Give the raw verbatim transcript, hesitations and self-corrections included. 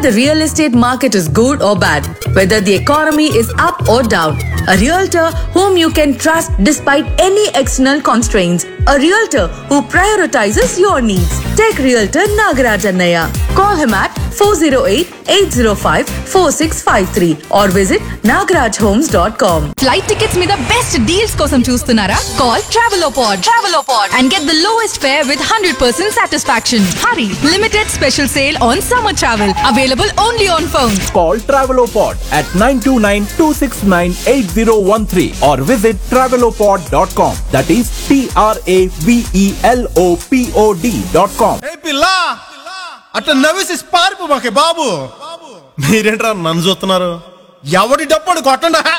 the real estate market is good or bad, whether the economy is up or down, a realtor whom you can trust despite any external constraints, a realtor who prioritizes your needs. Take Realtor Nagaraj Annaya. Call him at four oh eight, eight oh five, four six five three or visit nagaraj homes dot com. Flight tickets మీద best deals కోసం చూస్తున్నారా? Call Travelopod. Travelopod and get the lowest fare with one hundred percent satisfaction. Hurry! Limited special sale on summer travel. Available only on phone. Call Travelopod at nine two nine, two six nine, eight oh one three or visit travelopod dot com. That is T R A V E L O P O D dot com. ఏ పిల్లా అట్లా నవ్వేసి పారిపో మాకే బాబు. మీరేంట్రా నన్ను చూస్తున్నారు? ఎవడి డప్పుడు కొట్టండా.